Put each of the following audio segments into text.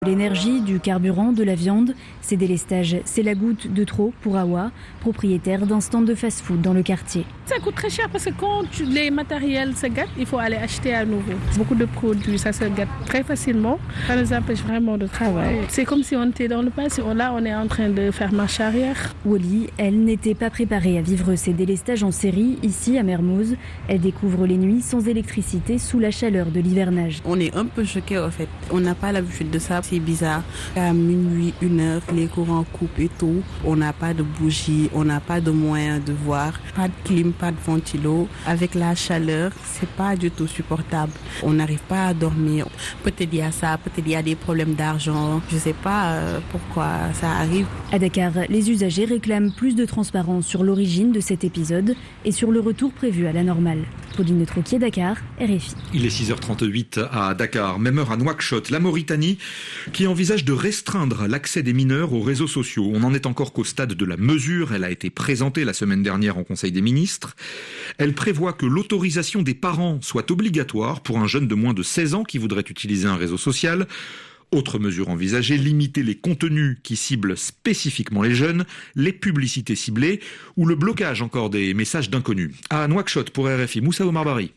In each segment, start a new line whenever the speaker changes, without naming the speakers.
L'énergie, du carburant, de la viande, ces délestages, c'est la goutte de trop pour Awa, propriétaire d'un stand de fast-food dans le quartier.
Ça coûte très cher parce que quand les matériels se gâtent, il faut aller acheter à nouveau. Beaucoup de produits, ça se gâte très facilement. Ça nous empêche vraiment de travailler. C'est comme si on était dans le passé. Là, on est en train de faire marche arrière.
Wally, elle n'était pas préparée à vivre ces délestages en série ici à Mermoz. Elle découvre les nuits sans électricité sous la chaleur de l'hivernage.
On est un peu choqués en fait. On n'a pas l'habitude de ça. C'est bizarre. À minuit, 1h, les courants coupent et tout. On n'a pas de bougies, on n'a pas de moyens de voir. Pas de clim, pas de ventilo. Avec la chaleur, c'est pas du tout supportable. On n'arrive pas à dormir. Peut-être il y a ça, peut-être il y a des problèmes d'argent. Je sais pas pourquoi ça arrive.
À Dakar, les usagers réclament plus de transparence sur l'origine de cet épisode et sur le retour prévu à la normale. Pauline Troquier, Dakar, RFI.
Il est 6h38 à Dakar, même heure à Nouakchott, la Mauritanie, qui envisage de restreindre l'accès des mineurs aux réseaux sociaux. On n'en est encore qu'au stade de la mesure. Elle a été présentée la semaine dernière en Conseil des ministres. Elle prévoit que l'autorisation des parents soit obligatoire pour un jeune de moins de 16 ans qui voudrait utiliser un réseau social. Autre mesure envisagée, limiter les contenus qui ciblent spécifiquement les jeunes, les publicités ciblées ou le blocage encore des messages d'inconnus. À Nouakchott pour RFI, Moussa Omar Bari.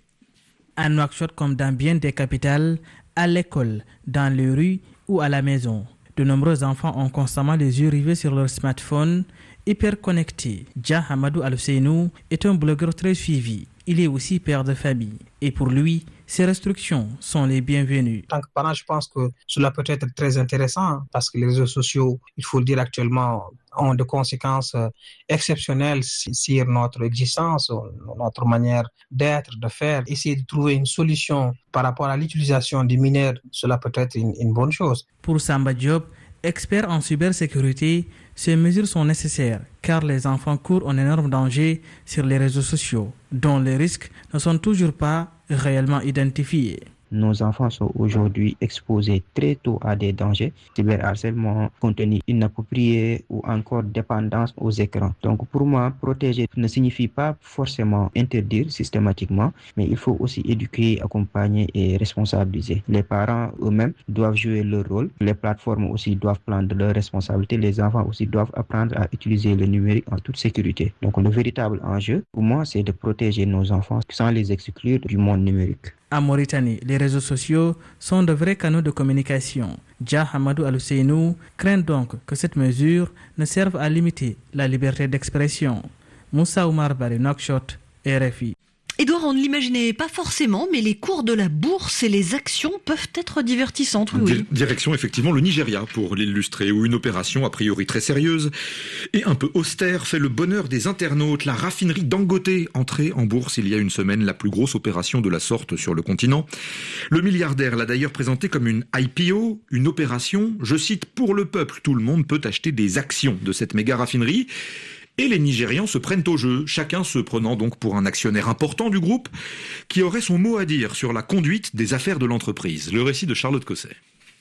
À Nouakchott, comme dans bien des capitales, à l'école, dans les rues ou à la maison, de nombreux enfants ont constamment les yeux rivés sur leur smartphone, hyper connectés. Dia Hamadou Al-Seynou est un blogueur très suivi. Il est aussi père de famille. Et pour lui, ces restrictions sont les bienvenues.
En tant que parent, je pense que cela peut être très intéressant parce que les réseaux sociaux, il faut le dire actuellement, ont des conséquences exceptionnelles sur notre existence, notre manière d'être, de faire. Essayer de trouver une solution par rapport à l'utilisation des mineurs, cela peut être une bonne chose.
Pour Samba Diop, expert en cybersécurité, ces mesures sont nécessaires car les enfants courent un énorme danger sur les réseaux sociaux, dont les risques ne sont toujours pas réellement identifiés.
Nos enfants sont aujourd'hui exposés très tôt à des dangers, cyberharcèlement, contenu inapproprié ou encore dépendance aux écrans. Donc pour moi, protéger ne signifie pas forcément interdire systématiquement, mais il faut aussi éduquer, accompagner et responsabiliser. Les parents eux-mêmes doivent jouer leur rôle, les plateformes aussi doivent prendre leurs responsabilités, les enfants aussi doivent apprendre à utiliser le numérique en toute sécurité. Donc le véritable enjeu, pour moi, c'est de protéger nos enfants sans les exclure du monde numérique.
En Mauritanie, les réseaux sociaux sont de vrais canaux de communication. Dia Hamadou Al-Seynou craint donc que cette mesure ne serve à limiter la liberté d'expression. Moussa Oumar Bari, Nouakchott, RFI.
Édouard, on ne l'imaginait pas forcément, mais les cours de la bourse et les actions peuvent être divertissantes. Oui.
Direction effectivement le Nigeria, pour l'illustrer, où une opération a priori très sérieuse et un peu austère fait le bonheur des internautes. La raffinerie Dangote, entrée en bourse il y a une semaine, la plus grosse opération de la sorte sur le continent. Le milliardaire l'a d'ailleurs présenté comme une IPO, une opération, je cite, pour le peuple. Tout le monde peut acheter des actions de cette méga raffinerie. Et les Nigérians se prennent au jeu, chacun se prenant donc pour un actionnaire important du groupe qui aurait son mot à dire sur la conduite des affaires de l'entreprise. Le récit de Charlotte Cosset.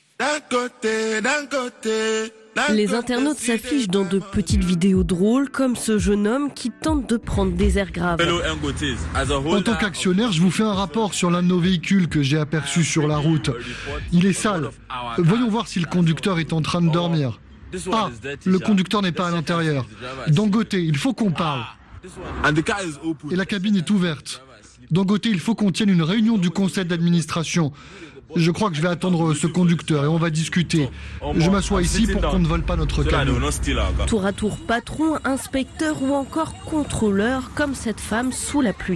Les internautes s'affichent dans de petites vidéos drôles comme ce jeune homme qui tente de prendre des airs graves.
En tant qu'actionnaire, je vous fais un rapport sur l'un de nos véhicules que j'ai aperçu sur la route. Il est sale. Voyons voir si le conducteur est en train de dormir. Ah, le conducteur n'est pas à l'intérieur. Dangote, il faut qu'on parle. Et la cabine est ouverte. Dangote, il faut qu'on tienne une réunion du conseil d'administration. Je crois que je vais attendre ce conducteur et on va discuter. Je m'assois ici pour qu'on ne vole pas notre camion.
Tour à tour patron, inspecteur ou encore contrôleur, comme cette femme sous la pluie.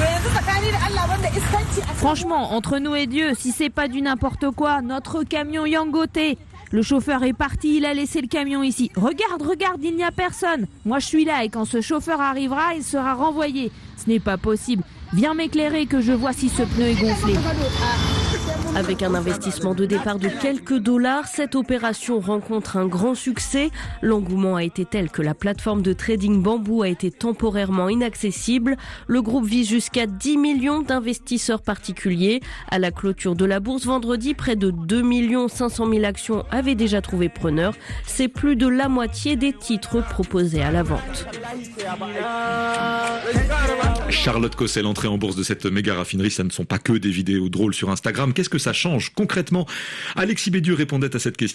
Franchement, entre nous et Dieu, si c'est pas du n'importe quoi, notre camion Yangote. Le chauffeur est parti, il a laissé le camion ici. Regarde, il n'y a personne. Moi je suis là et quand ce chauffeur arrivera, il sera renvoyé. Ce n'est pas possible. Viens m'éclairer que je vois si ce pneu est gonflé.
Avec un investissement de départ de quelques dollars, cette opération rencontre un grand succès. L'engouement a été tel que la plateforme de trading Bamboo a été temporairement inaccessible. Le groupe vise jusqu'à 10 millions d'investisseurs particuliers. À la clôture de la bourse vendredi, près de 2 500 000 actions avaient déjà trouvé preneur. C'est plus de la moitié des titres proposés à la vente.
Charlotte Cosset, l'entrée en bourse de cette méga raffinerie, ça ne sont pas que des vidéos drôles sur Instagram. Qu'est-ce que ça change concrètement? Alexis Bédieu répondait à cette question.